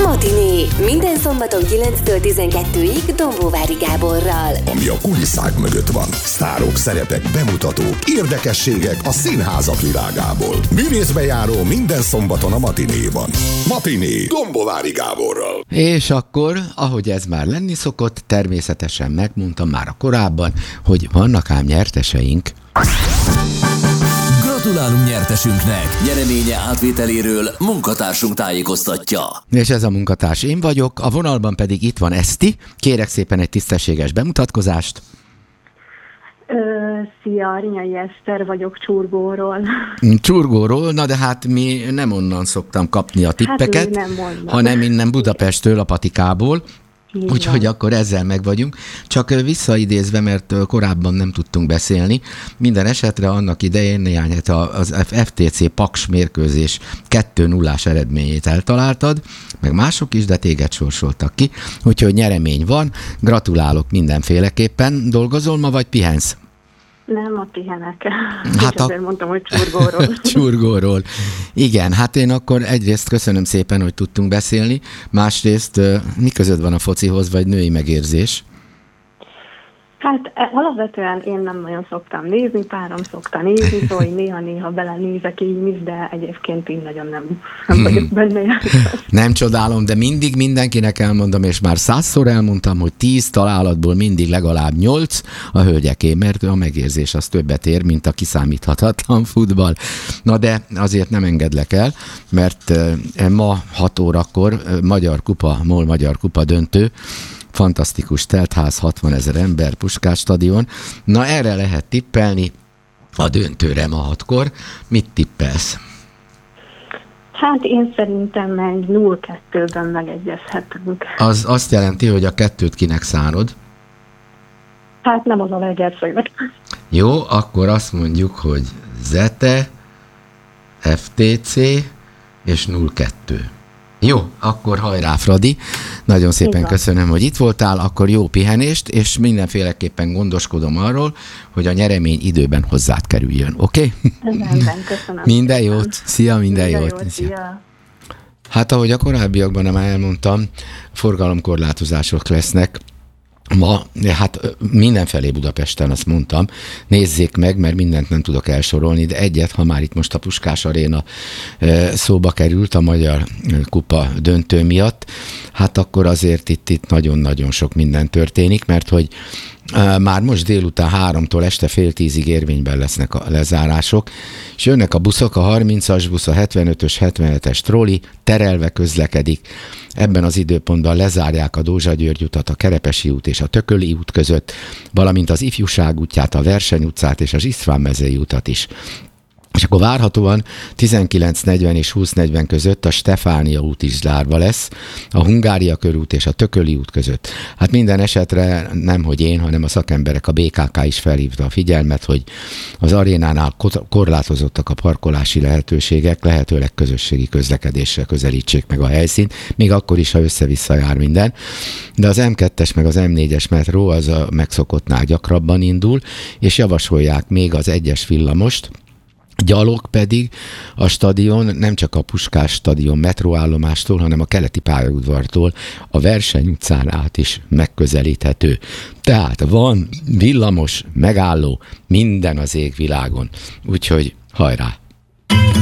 Matiné. Minden szombaton 9-től 12-ig Dombóvári Gáborral. Ami a kulisszák mögött van. Sztárok, szerepek, bemutatók, érdekességek a színházak világából. Művészbejáró minden szombaton a Matinéban. Matiné Dombóvári Gáborral. És akkor, ahogy ez már lenni szokott, természetesen megmondtam már a korábban, hogy vannak ám nyerteseink. Gratulálunk nyertesünknek! Nyereménye átvételéről munkatársunk tájékoztatja. És ez a munkatárs én vagyok, a vonalban pedig itt van Eszti. Kérek szépen egy tisztességes bemutatkozást. Szia, Rinyai Eszter vagyok Csurgóról. Csurgóról, na de hát mi nem onnan szoktam kapni a tippeket, hanem innen Budapesttől, a Patikából. Úgyhogy akkor ezzel meg vagyunk. Csak visszaidézve, mert korábban nem tudtunk beszélni, minden esetre annak idején néhány az FTC Paks mérkőzés 2-0-ás eredményét eltaláltad, meg mások is, de téged sorsoltak ki. Úgyhogy nyeremény van, gratulálok mindenféleképpen. Dolgozol ma, vagy pihensz? Nem, a pihenek. Hát azért mondtam, hogy Csurgóról. Csurgóról. Igen, hát én akkor egyrészt köszönöm szépen, hogy tudtunk beszélni, másrészt mi között van a focihoz, vagy női megérzés? Hát alapvetően én nem nagyon szoktam nézni, párom szokta nézni, szóval néha-néha belenézek így is, de egyébként én nagyon nem vagyok benne. Nem csodálom, de mindig mindenkinek elmondom, és már 100-szor elmondtam, hogy 10 találatból mindig legalább 8 a hölgyeké, mert a megérzés az többet ér, mint a kiszámíthatatlan futball. Na de azért nem engedlek el, mert ma 6 órakor MOL Magyar Kupa döntő, fantasztikus teltház, 60 000 ember, Puskás stadion. Na erre lehet tippelni, a döntőre ma 6-kor. Mit tippelsz? Hát én szerintem egy 0-2-ben megegyezhetünk. Az azt jelenti, hogy a 2-t kinek szánod? Hát nem az a Legerszegnek. Jó, akkor azt mondjuk, hogy Zete, FTC és 0-2. Jó, akkor hajrá, Fradi. Nagyon szépen köszönöm, hogy itt voltál, akkor jó pihenést, és mindenféleképpen gondoskodom arról, hogy a nyeremény időben hozzád kerüljön, oké? Rendben, köszönöm. Minden jót, szia, minden jót. Szia. Hát ahogy a korábbiakban nem elmondtam, forgalomkorlátozások lesznek ma, hát mindenfelé Budapesten, azt mondtam, nézzék meg, mert mindent nem tudok elsorolni, de egyet, ha már itt most a Puskás Aréna szóba került a Magyar Kupa döntő miatt, hát akkor azért itt nagyon-nagyon sok minden történik, mert hogy már most délután 3-tól este fél 10-ig érvényben lesznek a lezárások, és jönnek a buszok, a 30-as busz, a 75-ös, 77-es troli, terelve közlekedik. Ebben az időpontban lezárják a Dózsa György utat, a Kerepesi út és a Tököli út között, valamint az Ifjúság útját, a Verseny utcát és az István mezei utat is. És akkor várhatóan 19:40 és 20:40 között a Stefánia út is zárva lesz, a Hungária körút és a Tököli út között. Hát minden esetre nem, hogy én, hanem a szakemberek, a BKK is felhívta a figyelmet, hogy az arénánál korlátozottak a parkolási lehetőségek, lehetőleg közösségi közlekedéssel közelítsék meg a helyszínt, még akkor is, ha össze-vissza jár minden. De az M2-es meg az M4-es metró az a megszokottnál gyakrabban indul, és javasolják még az 1-es villamost, gyalog pedig a stadion nem csak a Puskás stadion metróállomástól, hanem a keleti pályaudvartól a Verseny utcán át is megközelíthető. Tehát van villamos, megálló, minden az égvilágon. Úgyhogy hajrá!